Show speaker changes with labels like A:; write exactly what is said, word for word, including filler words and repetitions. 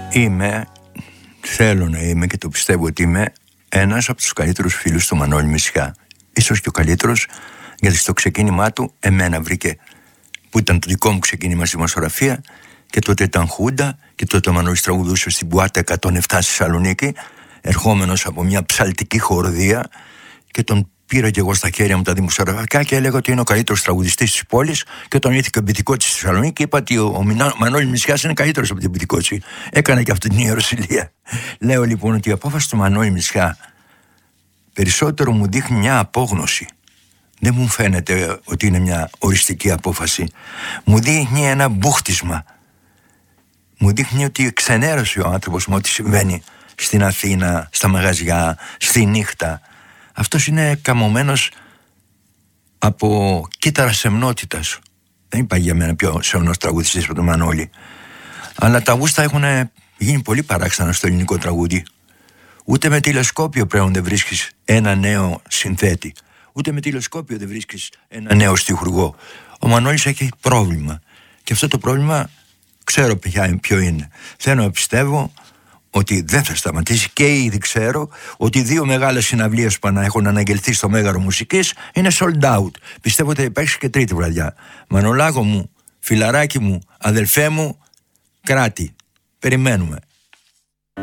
A: Είμαι, θέλω να είμαι και το πιστεύω ότι είμαι ένας από τους καλύτερους φίλους του Μανώλη Μητσιά. Ίσως και ο καλύτερος, γιατί στο ξεκίνημά του εμένα βρήκε, που ήταν το δικό μου ξεκίνημα στη δημοσιογραφία, και τότε ήταν Χούντα και τότε ο Μανώλης τραγουδούσε στην Πουάτα εκατόν επτά στη Θεσσαλονίκη, ερχόμενος από μια ψαλτική χορδία, και τον πήρα και εγώ στα χέρια μου τα δημοσιογραφικά και έλεγα ότι είναι ο καλύτερος τραγουδιστής της πόλης. Και όταν ήρθε ο Μπιτικότσης στη Θεσσαλονίκη, είπα ότι ο, ο Μανώλης Μητσιάς είναι καλύτερος από την Μπιτικότση. Έκανα και αυτή την ιεροσυλία. Λέω λοιπόν ότι η απόφαση του Μανώλη Μητσιά περισσότερο μου δείχνει μια απόγνωση. Δεν μου φαίνεται ότι είναι μια οριστική απόφαση. Μου δείχνει ένα μπούχτισμα. Μου δείχνει ότι ξενέρωσε ο άνθρωπος με ό,τι συμβαίνει στην Αθήνα, στα μαγαζιά, στη νύχτα. Αυτός είναι καμωμένος από κύτταρα σεμνότητας. Δεν υπάρχει για μένα πιο σεμνός τραγουδιστής από τον Μανώλη. Αλλά τα γούστα έχουν γίνει πολύ παράξενα στο ελληνικό τραγούδι. Ούτε με τηλεσκόπιο πλέον δεν βρίσκεις ένα νέο συνθέτη. Ούτε με τηλεσκόπιο δεν βρίσκεις ένα νέο στιχουργό. Ο Μανώλης έχει πρόβλημα. Και αυτό το πρόβλημα ξέρω ποιο είναι. Θέλω να πιστεύω ότι δεν θα σταματήσει, και ήδη ξέρω ότι δύο μεγάλες συναυλίες που έχουν αναγγελθεί στο Μέγαρο Μουσικής είναι sold out. Πιστεύω ότι θα υπάρξει και τρίτη βραδιά. Μανολάκο μου, φιλαράκι μου, αδελφέ μου, κράτη. Περιμένουμε.